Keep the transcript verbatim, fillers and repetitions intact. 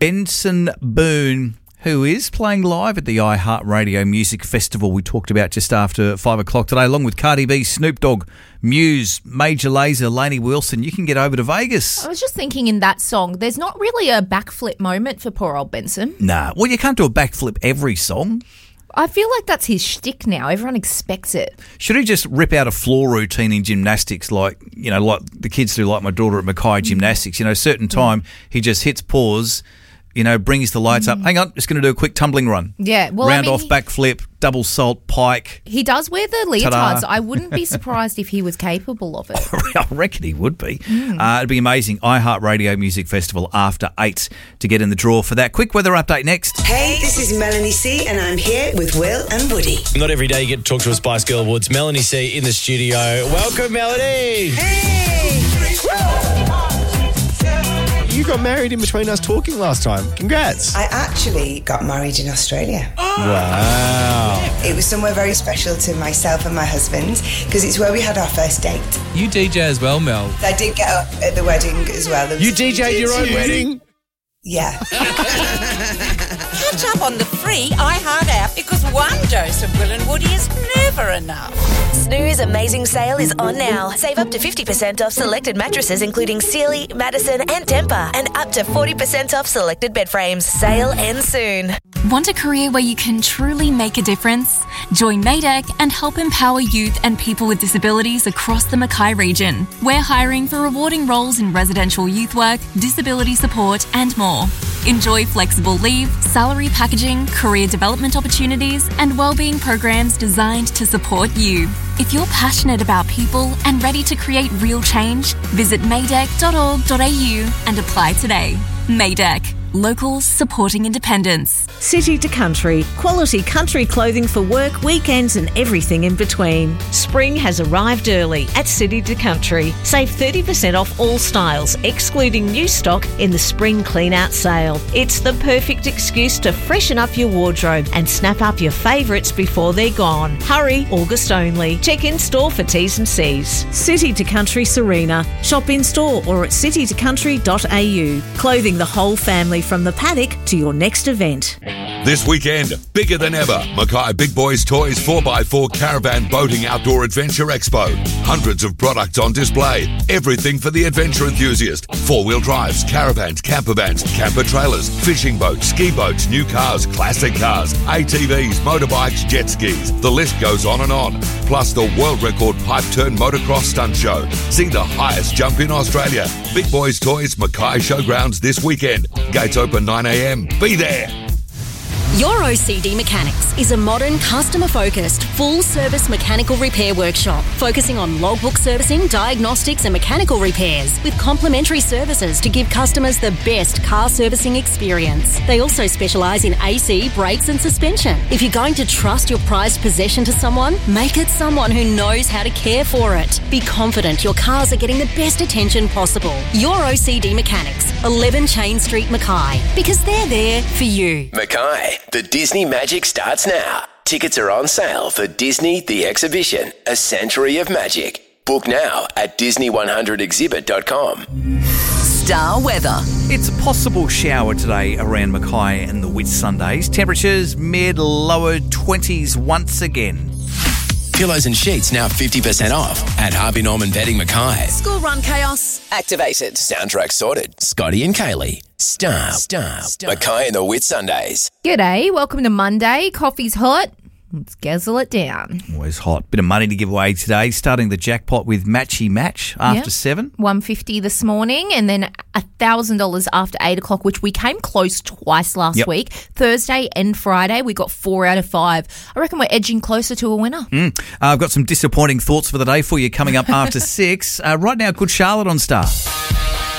Benson Boone, who is playing live at the iHeartRadio Music Festival we talked about just after five o'clock today, along with Cardi B, Snoop Dogg, Muse, Major Lazer, Lainey Wilson. You can get over to Vegas. I was just thinking in that song, there's not really a backflip moment for poor old Benson. Nah, well, you can't do a backflip every song. I feel like that's his shtick now. Everyone expects it. Should he just rip out a floor routine in gymnastics like, you know, like the kids do, like my daughter at Mackay Gymnastics? You know, certain time he just hits pause, you know, brings the lights up. Hang on, just going to do a quick tumbling run. Yeah. Well, Round I mean, off, backflip, double salt, pike. He does wear the leotards. Ta-da. I wouldn't be surprised if he was capable of it. I reckon he would be. Mm. Uh, it'd be amazing. iHeartRadio Music Festival after eight to get in the draw for that. Quick weather update next. Hey, this is Melanie C and I'm here with Will and Woody. Not every day you get to talk to a Spice Girl Awards. Melanie C in the studio. Welcome, Melanie. Hey! You got married in between us talking last time. Congrats. I actually got married in Australia. Wow. It was somewhere very special to myself and my husband because it's where we had our first date. You D J as well, Mel. I did get up at the wedding as well. There was- You D J'd your own wedding? Yeah. Catch up on the free iHeart app because one dose of Will and Woody is never enough. Snooze Amazing Sale is on now. Save up to fifty percent off selected mattresses including Sealy, Madison and Tempur, and up to forty percent off selected bed frames. Sale ends soon. Want a career where you can truly make a difference? Join Maydeck and help empower youth and people with disabilities across the Mackay region. We're hiring for rewarding roles in residential youth work, disability support and more. Enjoy flexible leave, salary packaging, career development opportunities and wellbeing programs designed to support you. If you're passionate about people and ready to create real change, visit maydeck dot org dot a u and apply today. Maydeck. Locals supporting independence. City to Country. Quality country clothing for work, weekends and everything in between. Spring has arrived early at City to Country. Save thirty percent off all styles, excluding new stock in the Spring Clean Out sale. It's the perfect excuse to freshen up your wardrobe and snap up your favourites before they're gone. Hurry, August only. Check in store for T's and C's. City to Country Serena. Shop in store or at city to country dot a u. Clothing the whole family from the paddock to your next event. This weekend, bigger than ever, Mackay Big Boys Toys four by four Caravan Boating Outdoor Adventure Expo. Hundreds of products on display. Everything for the adventure enthusiast. Four-wheel drives, caravans, camper vans, camper trailers, fishing boats, ski boats, new cars, classic cars, A T Vs, motorbikes, jet skis. The list goes on and on. Plus the world record pipe turn motocross stunt show. See the highest jump in Australia. Big Boys Toys Mackay Showgrounds this weekend. Gates open nine a m. Be there. Your O C D Mechanics is a modern, customer-focused, full-service mechanical repair workshop focusing on logbook servicing, diagnostics and mechanical repairs with complimentary services to give customers the best car servicing experience. They also specialise in A C, brakes and suspension. If you're going to trust your prized possession to someone, make it someone who knows how to care for it. Be confident your cars are getting the best attention possible. Your O C D Mechanics, eleven Chain Street, Mackay, because they're there for you. Mackay. The Disney Magic starts now. Tickets are on sale for Disney The Exhibition, a century of magic. Book now at disney one hundred exhibit dot com. Star weather. It's a possible shower today around Mackay and the Whitsundays. Temperatures mid-lower twenties once again. Pillows and sheets now fifty percent off at Harvey Norman Bedding Mackay. School run chaos activated. Soundtrack sorted. Scotty and Kaylee. Star, star, star. Mackay and the Whitsundays. G'day, welcome to Monday. Coffee's hot. Let's guzzle it down. Always hot. Bit of money to give away today. Starting the jackpot with Matchy Match after Yep. seven. one hundred fifty this morning and then one thousand dollars after eight o'clock, which we came close twice last Yep. week. Thursday and Friday, we got four out of five. I reckon we're edging closer to a winner. Mm. Uh, I've got some disappointing thoughts for the day for you coming up after six. Uh, right now, Good Charlotte on Star.